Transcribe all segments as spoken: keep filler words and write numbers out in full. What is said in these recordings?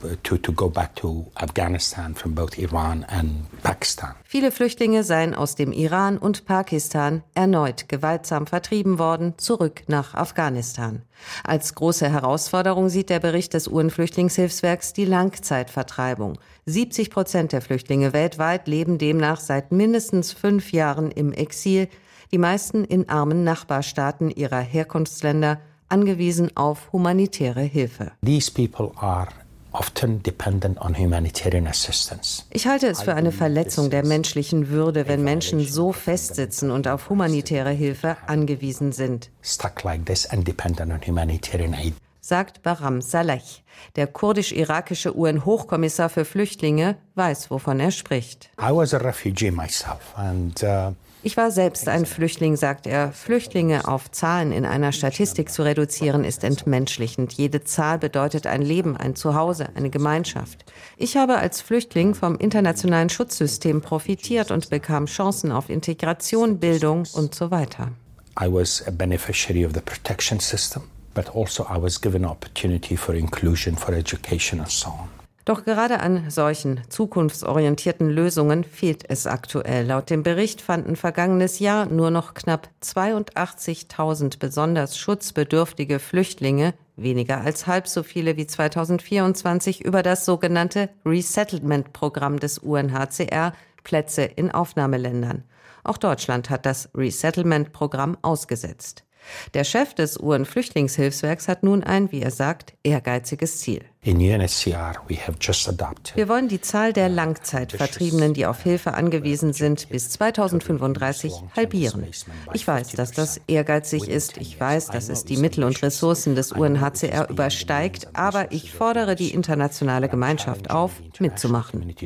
to, to go back to Afghanistan from both Iran and Pakistan. Viele Flüchtlinge seien aus dem Iran und Pakistan erneut gewaltsam vertrieben worden, zurück nach Afghanistan. Als große Herausforderung sieht der Bericht des U N-Flüchtlingshilfswerks die Langzeitvertreibung. siebzig Prozent der Flüchtlinge weltweit leben demnach seit mindestens fünf Jahren im Exil, die meisten in armen Nachbarstaaten ihrer Herkunftsländer, angewiesen auf humanitäre Hilfe. These people are often dependent on humanitarian assistance. Ich halte es für eine Verletzung der menschlichen Würde, wenn Menschen so festsitzen und auf humanitäre Hilfe angewiesen sind, Stuck like this and dependent on humanitarian aid. sagt Bahram Saleh. Der kurdisch-irakische U N-Hochkommissar für Flüchtlinge weiß, wovon er spricht. I was a refugee myself and uh, Ich war selbst ein Flüchtling, sagt er. Flüchtlinge auf Zahlen in einer Statistik zu reduzieren, ist entmenschlichend. Jede Zahl bedeutet ein Leben, ein Zuhause, eine Gemeinschaft. Ich habe als Flüchtling vom internationalen Schutzsystem profitiert und bekam Chancen auf Integration, Bildung und so weiter. I was a beneficiary of the protection system, but also I was given opportunity for inclusion, for education and so on. Doch gerade an solchen zukunftsorientierten Lösungen fehlt es aktuell. Laut dem Bericht fanden vergangenes Jahr nur noch knapp zweiundachtzigtausend besonders schutzbedürftige Flüchtlinge, weniger als halb so viele wie zweitausendvierundzwanzig, über das sogenannte Resettlement-Programm des U N H C R Plätze in Aufnahmeländern. Auch Deutschland hat das Resettlement-Programm ausgesetzt. Der Chef des U N-Flüchtlingshilfswerks hat nun ein, wie er sagt, ehrgeiziges Ziel. In U N H C R we have just adopted. Wir wollen die Zahl der Langzeitvertriebenen, die auf Hilfe angewiesen sind, bis zweitausendfünfunddreißig halbieren. Ich weiß, dass das ehrgeizig ist. Ich weiß, dass es die Mittel und Ressourcen des U N H C R übersteigt. Aber ich fordere die internationale Gemeinschaft auf, mitzumachen.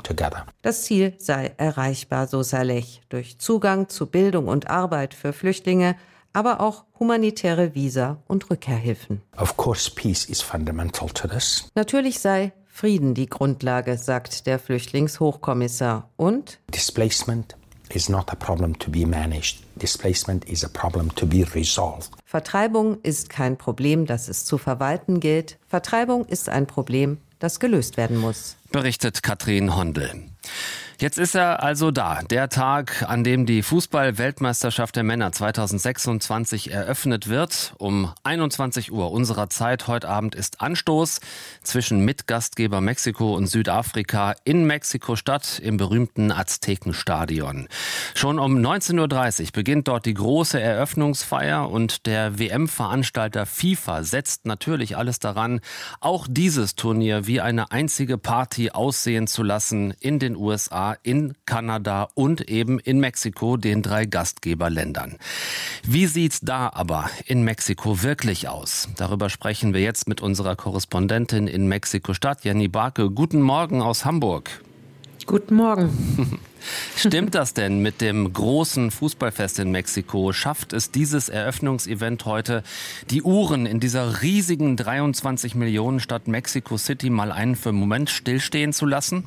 Das Ziel sei erreichbar, so Saleh, durch Zugang zu Bildung und Arbeit für Flüchtlinge, aber auch humanitäre Visa und Rückkehrhilfen. Of course, peace is fundamental to this. Natürlich sei Frieden die Grundlage, sagt der Flüchtlingshochkommissar. Und Displacement is not a problem to be managed. Displacement is a problem to be resolved. Vertreibung ist kein Problem, das es zu verwalten gilt. Vertreibung ist ein Problem, das gelöst werden muss. Berichtet Katrin Hondel. Jetzt ist er also da, der Tag, an dem die Fußball-Weltmeisterschaft der Männer zweitausendsechsundzwanzig eröffnet wird. Um einundzwanzig Uhr unserer Zeit heute Abend ist Anstoß zwischen Mitgastgeber Mexiko und Südafrika in Mexiko-Stadt im berühmten Aztekenstadion. Schon um neunzehn Uhr dreißig beginnt dort die große Eröffnungsfeier und der W M-Veranstalter FIFA setzt natürlich alles daran, auch dieses Turnier wie eine einzige Party aussehen zu lassen in den U S A, in Kanada und eben in Mexiko, den drei Gastgeberländern. Wie sieht's da aber in Mexiko wirklich aus? Darüber sprechen wir jetzt mit unserer Korrespondentin in Mexiko-Stadt, Jenny Barke. Guten Morgen aus Hamburg. Guten Morgen. Stimmt das denn mit dem großen Fußballfest in Mexiko? Schafft es dieses Eröffnungsevent heute, die Uhren in dieser riesigen dreiundzwanzig Millionen Stadt Mexico City mal einen für einen Moment stillstehen zu lassen?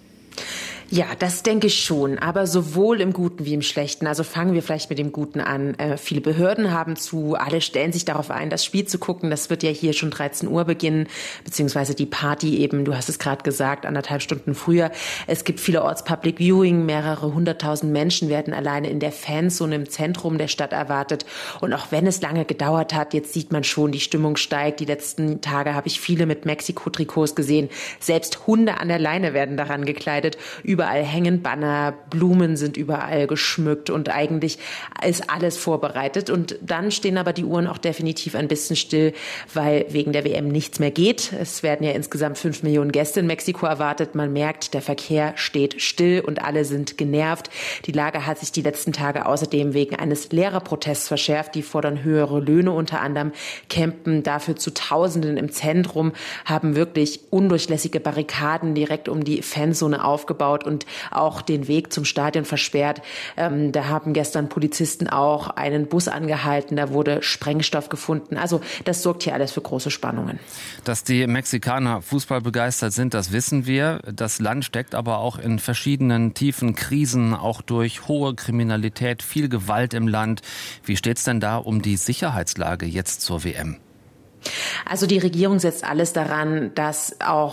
Ja, das denke ich schon, aber sowohl im Guten wie im Schlechten. Also fangen wir vielleicht mit dem Guten an. Äh, viele Behörden haben zu, alle stellen sich darauf ein, das Spiel zu gucken. Das wird ja hier schon dreizehn Uhr beginnen, beziehungsweise die Party eben, du hast es gerade gesagt, anderthalb Stunden früher. Es gibt vielerorts Public Viewing, mehrere hunderttausend Menschen werden alleine in der Fanzone im Zentrum der Stadt erwartet. Und auch wenn es lange gedauert hat, jetzt sieht man schon, die Stimmung steigt. Die letzten Tage habe ich viele mit Mexiko-Trikots gesehen. Selbst Hunde an der Leine werden daran gekleidet. Überall hängen Banner, Blumen sind überall geschmückt und eigentlich ist alles vorbereitet. Und dann stehen aber die Uhren auch definitiv ein bisschen still, weil wegen der W M nichts mehr geht. Es werden ja insgesamt fünf Millionen Gäste in Mexiko erwartet. Man merkt, der Verkehr steht still und alle sind genervt. Die Lage hat sich die letzten Tage außerdem wegen eines Lehrerprotests verschärft. Die fordern höhere Löhne unter anderem, campen dafür zu Tausenden im Zentrum, haben wirklich undurchlässige Barrikaden direkt um die Fanzone aufgebaut und auch den Weg zum Stadion versperrt. Ähm, da haben gestern Polizisten auch einen Bus angehalten, da wurde Sprengstoff gefunden. Also das sorgt hier alles für große Spannungen. Dass die Mexikaner Fußball begeistert sind, das wissen wir. Das Land steckt aber auch in verschiedenen tiefen Krisen, auch durch hohe Kriminalität, viel Gewalt im Land. Wie steht's denn da um die Sicherheitslage jetzt zur W M? Also die Regierung setzt alles daran, dass auch